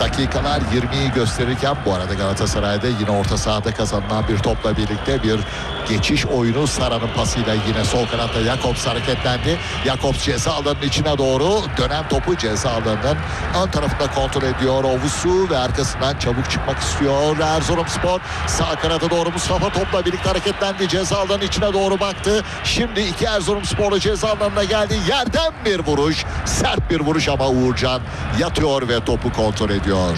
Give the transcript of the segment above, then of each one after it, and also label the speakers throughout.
Speaker 1: Dakikalar 20'yi gösterirken bu arada Galatasaray'da yine orta sahada kazanılan bir topla birlikte bir geçiş oyunu. Sara'nın pasıyla yine sol kanatta Jakobs hareketlendi. Jakobs ceza alanının içine doğru dönen topu ceza alanının ön tarafında kontrol ediyor Ovusu ve arkasından çabuk çıkmak istiyor Erzurumspor. Sağ kanada doğru Mustafa topla birlikte hareketlendi. Ceza alanının içine doğru baktı. Şimdi iki Erzurumsporlu ceza alanına geldi. Yerden bir vuruş. Sert bir vuruş ama Uğurcan yatıyor ve topu kontrol ediyor.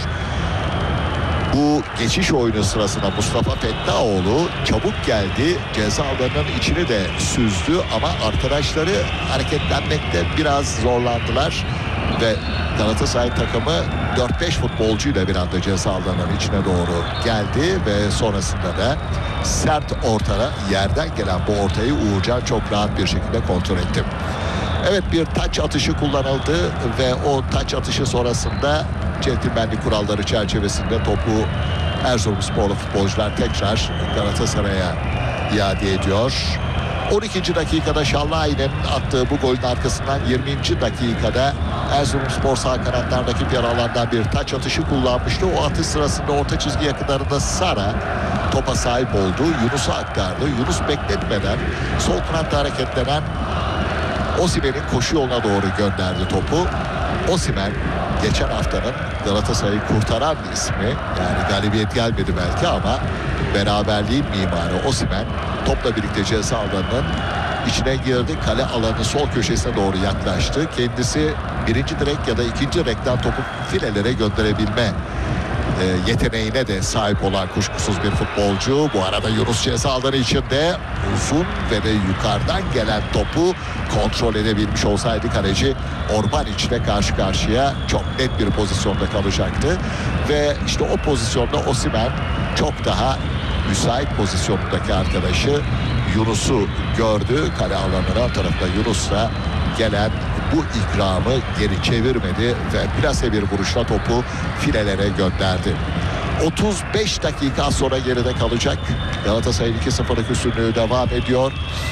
Speaker 1: Bu geçiş oyunu sırasında Mustafa Fettaoğlu çabuk geldi. Ceza alanının içini de süzdü ama arkadaşları hareketlenmekte biraz zorlandılar. Ve Galatasaray takımı 4-5 futbolcuyla bir anda ceza alanının içine doğru geldi. Ve sonrasında da sert ortaya yerden gelen bu ortayı Uğurcan çok rahat bir şekilde kontrol etti. Evet, bir taç atışı kullanıldı ve o taç atışı sonrasında centilmenlik kuralları çerçevesinde topu Erzurumsporlu futbolcular tekrar Galatasaray'a iade ediyor. 12. dakikada Şallayi'nin attığı bu golün arkasından 20. dakikada Erzurumspor sağ kanatlardaki yer alandan bir taç atışı kullanmıştı. O atış sırasında orta çizgi yakınlarında Sara topa sahip oldu. Yunus'a aktardı. Yunus bekletmeden sol kanatta hareketlenen Osimhen'in koşu yoluna doğru gönderdi topu. Osimhen geçen haftanın Galatasaray'ı kurtaran ismi, yani galibiyet gelmedi belki ama beraberliğin mimarı Osimhen topla birlikte ceza alanının içine girdi. Kale alanının sol köşesine doğru yaklaştı. Kendisi birinci direk ya da ikinci direkten topu filelere gönderebilme yeteneğine de sahip olan kuşkusuz bir futbolcu. Bu arada Yunus ceza alanı içinde uzun ve de yukarıdan gelen topu kontrol edebilmiş olsaydı kaleci Orbanic ile karşı karşıya çok net bir pozisyonda kalacaktı. Ve işte o pozisyonda Osimhen çok daha müsait pozisyondaki arkadaşı Yunus'u gördü. Kale alanına tarafta Yunus'la gelen bu ikramı geri çevirmedi ve plase bir vuruşla topu filelere gönderdi. 35 dakika sonra geride kalacak. Galatasaray'ın 2-0'lık üstünlüğü devam ediyor.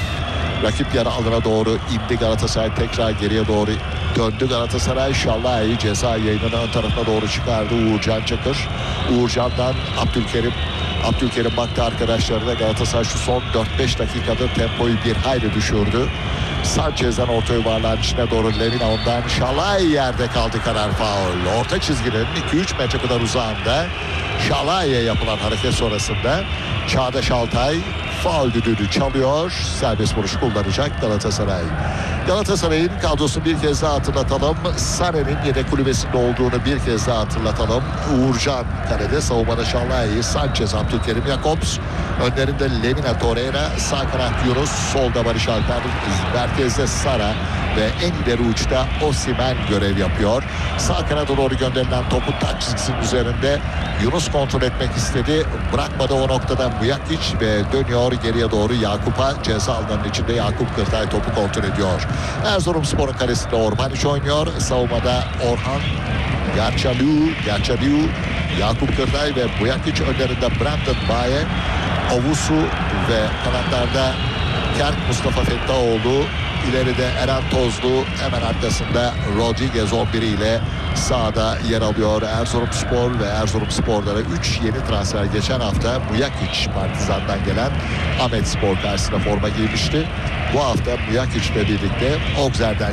Speaker 1: Rakip yarı alana doğru indi. Galatasaray tekrar geriye doğru döndü. Galatasaray Şallayi ceza yayınının ön tarafına doğru çıkardı. Uğurcan Çakır. Uğurcan'dan Abdülkerim baktı arkadaşlarına. Galatasaray şu son 4-5 dakikadır tempoyu bir hayli düşürdü. Sanchez'den orta yuvarlağın içine doğru Lemina, ondan Şalay yerde kaldı, karar faul. Orta çizginin 2-3 metre kadar uzağında Şalay'e yapılan hareket sonrasında Çağdaş Altay faul düdüğünü çalıyor. Serbest vuruş kullanacak Galatasaray. Galatasaray'ın kadrosunu bir kez daha hatırlatalım. Sané'nin yedek kulübesinde olduğunu bir kez daha hatırlatalım. Uğurcan kalede, savunmada Şallayi, Sanchez, Abdülkerim, Jakobs. Önlerinde Lemina, Torreira, sağ kanat Yunus, solda Barış Alper, merkezde Sara ve en ileri uçta Osimhen görev yapıyor. Sağ kanada doğru gönderilen topu taç çizgisinin üzerinde Yunus kontrol etmek istedi. Bırakmadı o noktada Mujakic ve dönüyor geriye doğru Yakup'a. Ceza alanının içinde Yakup Kırtay topu kontrol ediyor. Erzurumspor'un kalesinde Orbanic oynuyor. Savunmada Orhan Gerçaliu, Yakup Kırtay ve Mujakic, önlerinde Brandon Baye, Ovusu ve kanatlarda Kerk Mustafa Fettaoğlu, ileride Eren Tozlu, hemen arkasında Rodriguez 11 ile sahada yer alıyor Erzurumspor ve Erzurumspor'lara 3 yeni transfer. Geçen hafta Mujakic Partizan'dan gelen Ahmetspor karşısına forma giymişti. Bu hafta Mujakic ile birlikte Auxerre'den